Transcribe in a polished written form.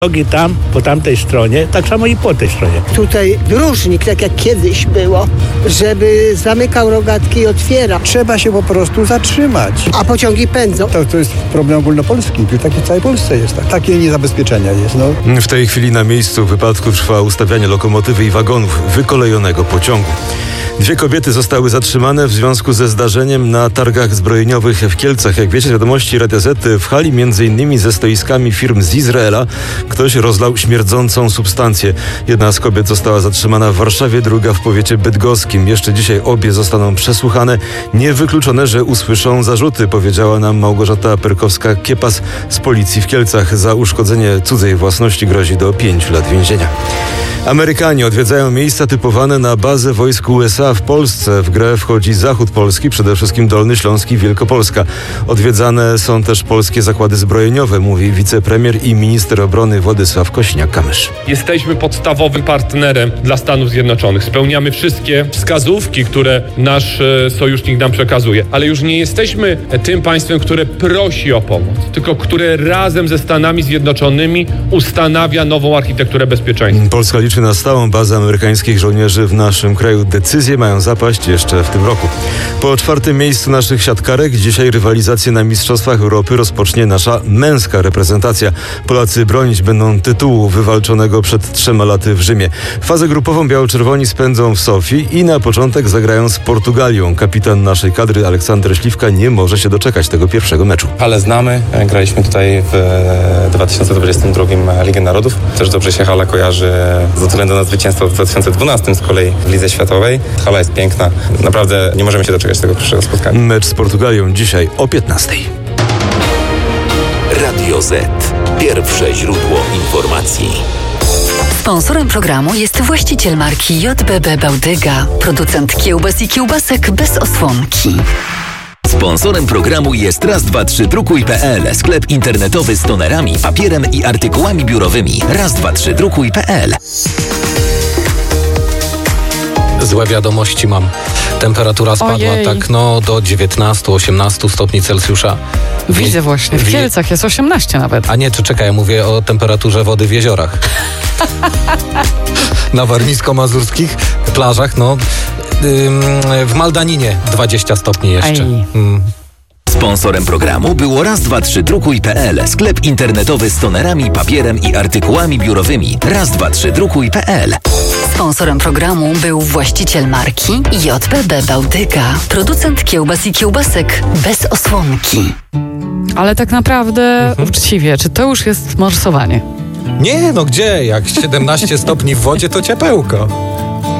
Drogi tam, po tamtej stronie, tak samo i po tej stronie. Tutaj dróżnik, tak jak kiedyś było, żeby zamykał rogatki i otwierał. Trzeba się po prostu zatrzymać. A pociągi pędzą. To jest problem ogólnopolski, tak w całej Polsce jest. Takie niezabezpieczenia jest. W tej chwili na miejscu wypadku trwa ustawianie lokomotywy i wagonów wykolejonego pociągu. 2 kobiety zostały zatrzymane w związku ze zdarzeniem na targach zbrojeniowych w Kielcach. Jak wiecie z wiadomości Radia Z, w hali m.in. ze stoiskami firm z Izraela ktoś rozlał śmierdzącą substancję. Jedna z kobiet została zatrzymana w Warszawie, druga w powiecie bydgoskim. Jeszcze dzisiaj obie zostaną przesłuchane. Niewykluczone, że usłyszą zarzuty, powiedziała nam Małgorzata Perkowska-Kiepas z policji w Kielcach. Za uszkodzenie cudzej własności grozi do 5 lat więzienia. Amerykanie odwiedzają miejsca typowane na bazę wojsk USA w Polsce. W grę wchodzi zachód Polski, przede wszystkim Dolny Śląsk i Wielkopolska. Odwiedzane są też polskie zakłady zbrojeniowe, mówi wicepremier i minister obrony Władysław Kosiniak-Kamysz. Jesteśmy podstawowym partnerem dla Stanów Zjednoczonych. Spełniamy wszystkie wskazówki, które nasz sojusznik nam przekazuje. Ale już nie jesteśmy tym państwem, które prosi o pomoc, tylko które razem ze Stanami Zjednoczonymi ustanawia nową architekturę bezpieczeństwa. Polska liczy na stałą bazę amerykańskich żołnierzy w naszym kraju. Decyzje mają zapaść jeszcze w tym roku. Po 4. miejscu naszych siatkarek dzisiaj rywalizację na Mistrzostwach Europy rozpocznie nasza męska reprezentacja. Polacy bronić będą tytułu wywalczonego przed 3 laty w Rzymie. Fazę grupową biało-czerwoni spędzą w Sofii i na początek zagrają z Portugalią. Kapitan naszej kadry Aleksander Śliwka nie może się doczekać tego pierwszego meczu. Ale znamy, graliśmy tutaj w 2022 Ligę Narodów. Też dobrze się hala kojarzy ze względu na zwycięstwo w 2012 z kolei w Lidze Światowej. Hala jest piękna. Naprawdę nie możemy się doczekać tego pierwszego spotkania. Mecz z Portugalią dzisiaj o 15:00. Radio Z. Pierwsze źródło informacji. Sponsorem programu jest właściciel marki JBB Bałdyga, producent kiełbas i kiełbasek bez osłonki. Sponsorem programu jest raz232.pl, sklep internetowy z tonerami, papierem i artykułami biurowymi. raz232.pl. Złe wiadomości mam. Temperatura spadła do 19-18 stopni Celsjusza. Widzę właśnie, w Kielcach jest 18 nawet. A nie, czekaj, ja mówię o temperaturze wody w jeziorach. Na warmińsko-mazurskich plażach, w Maldaninie 20 stopni jeszcze. Sponsorem programu było raz232.pl, sklep internetowy z tonerami, papierem i artykułami biurowymi. raz232.pl. Sponsorem programu był właściciel marki JBB Bałdyga, producent kiełbas i kiełbasek bez osłonki. Ale tak naprawdę uczciwie, czy to już jest morsowanie? Nie, gdzie? Jak 17 stopni w wodzie, to ciepełko.